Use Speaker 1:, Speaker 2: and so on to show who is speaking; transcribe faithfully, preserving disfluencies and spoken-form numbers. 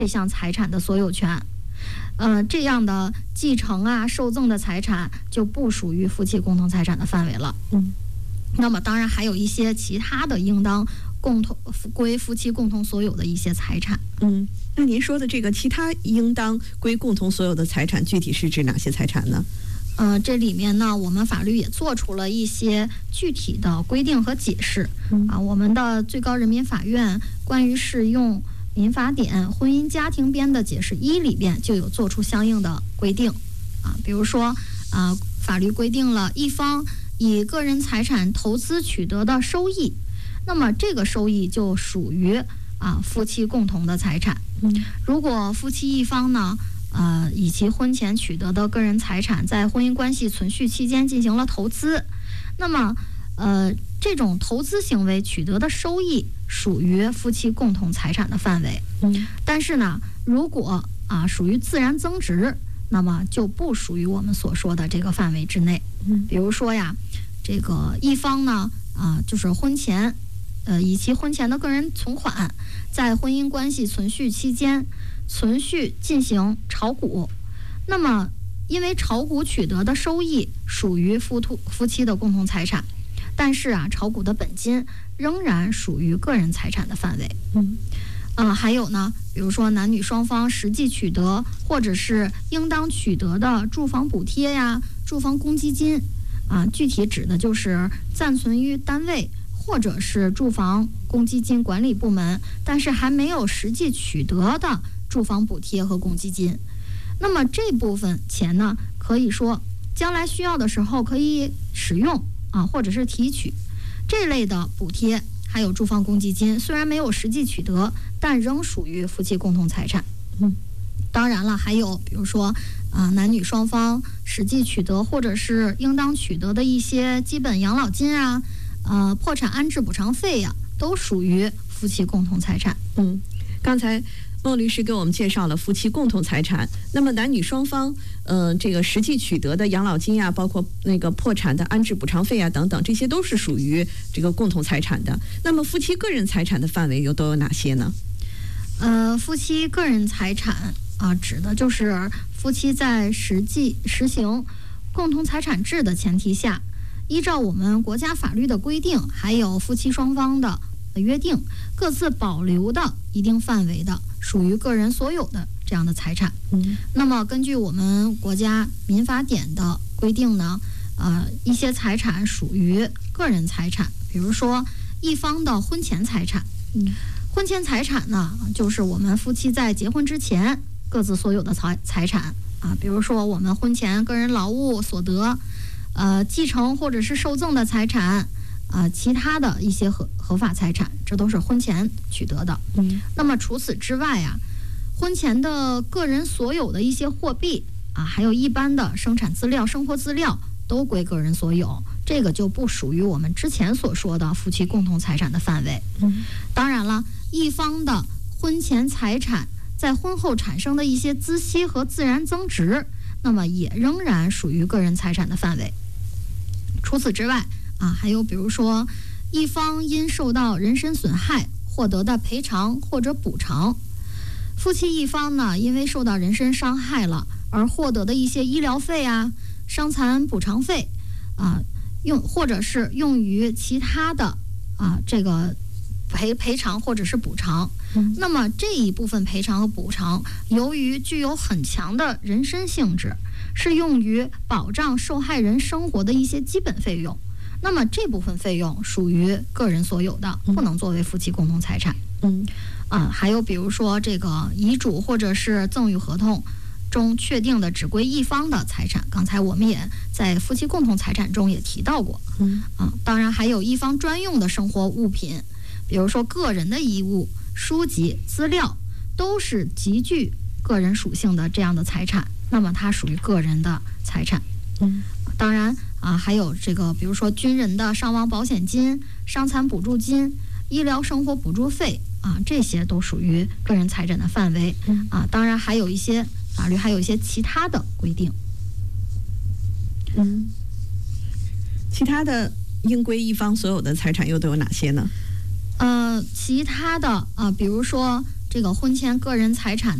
Speaker 1: 这项财产的所有权。呃，这样的继承啊、受赠的财产就不属于夫妻共同财产的范围了。
Speaker 2: 嗯，
Speaker 1: 那么当然还有一些其他的应当共同归夫妻共同所有的一些财产。
Speaker 2: 嗯，那您说的这个其他应当归共同所有的财产，具体是指哪些财产呢？
Speaker 1: 呃，这里面呢，我们法律也做出了一些具体的规定和解释。
Speaker 2: 嗯、
Speaker 1: 啊，我们的最高人民法院关于适用民法典婚姻家庭编的解释一里边就有做出相应的规定。啊，比如说啊，法律规定了一方以个人财产投资取得的收益，那么这个收益就属于啊夫妻共同的财产。
Speaker 2: 嗯，
Speaker 1: 如果夫妻一方呢，呃，以其婚前取得的个人财产在婚姻关系存续期间进行了投资，那么，呃，这种投资行为取得的收益属于夫妻共同财产的范围。
Speaker 2: 嗯，
Speaker 1: 但是呢，如果啊属于自然增值，那么就不属于我们所说的这个范围之内。
Speaker 2: 嗯，
Speaker 1: 比如说呀，这个一方呢，啊，就是婚前，呃，以其婚前的个人存款在婚姻关系存续期间存续进行炒股，那么因为炒股取得的收益属于夫夫夫妻的共同财产，但是啊，炒股的本金仍然属于个人财产的范围。
Speaker 2: 嗯，
Speaker 1: 呃，还有呢，比如说男女双方实际取得或者是应当取得的住房补贴呀、住房公积金啊，具体指的就是暂存于单位或者是住房公积金管理部门，但是还没有实际取得的住房补贴和公积金。那么这部分钱呢，可以说将来需要的时候可以使用啊，或者是提取。这类的补贴还有住房公积金虽然没有实际取得，但仍属于夫妻共同财产。
Speaker 2: 嗯，
Speaker 1: 当然了，还有比如说啊、呃，男女双方实际取得或者是应当取得的一些基本养老金啊，呃，破产安置补偿费呀、啊，都属于夫妻共同财产。
Speaker 2: 嗯，刚才孟律师给我们介绍了夫妻共同财产，那么男女双方，呃，这个实际取得的养老金呀、啊，包括那个破产的安置补偿费啊等等，这些都是属于这个共同财产的。那么夫妻个人财产的范围又都有哪些呢？
Speaker 1: 呃，夫妻个人财产啊，指的就是夫妻在实际实行共同财产制的前提下，依照我们国家法律的规定，还有夫妻双方的约定，各自保留的一定范围的属于个人所有的这样的财产。
Speaker 2: 嗯，
Speaker 1: 那么根据我们国家民法典的规定呢，呃，一些财产属于个人财产，比如说一方的婚前财产。
Speaker 2: 嗯，
Speaker 1: 婚前财产呢，就是我们夫妻在结婚之前各自所有的财财产啊，比如说我们婚前个人劳务所得，呃，继承或者是受赠的财产，啊、呃，其他的一些合合法财产，这都是婚前取得的。
Speaker 2: 嗯，
Speaker 1: 那么除此之外呀、啊，婚前的个人所有的一些货币啊，还有一般的生产资料、生活资料都归个人所有，这个就不属于我们之前所说的夫妻共同财产的范围。
Speaker 2: 嗯，
Speaker 1: 当然了，一方的婚前财产在婚后产生的一些孳息和自然增值，那么也仍然属于个人财产的范围。除此之外啊，还有比如说一方因受到人身损害获得的赔偿或者补偿，夫妻一方呢因为受到人身伤害了而获得的一些医疗费啊、伤残补偿费啊，用或者是用于其他的啊这个赔赔偿或者是补偿。
Speaker 2: 嗯，
Speaker 1: 那么这一部分赔偿和补偿，由于具有很强的人身性质，是用于保障受害人生活的一些基本费用。那么这部分费用属于个人所有的，不能作为夫妻共同财产。
Speaker 2: 嗯，
Speaker 1: 啊，还有比如说这个遗嘱或者是赠与合同中确定的只归一方的财产，刚才我们也在夫妻共同财产中也提到过。
Speaker 2: 嗯，
Speaker 1: 啊，当然还有一方专用的生活物品，比如说个人的衣物、书籍、资料，都是极具个人属性的这样的财产，那么它属于个人的财产。
Speaker 2: 嗯，
Speaker 1: 当然啊，还有这个，比如说军人的伤亡保险金、伤残补助金、医疗生活补助费啊，这些都属于个人财产的范围。
Speaker 2: 嗯，
Speaker 1: 啊，当然还有一些法律还有一些其他的规定。
Speaker 2: 嗯，其他的应归一方所有的财产又都有哪些呢？
Speaker 1: 呃，其他的啊、呃，比如说这个婚前个人财产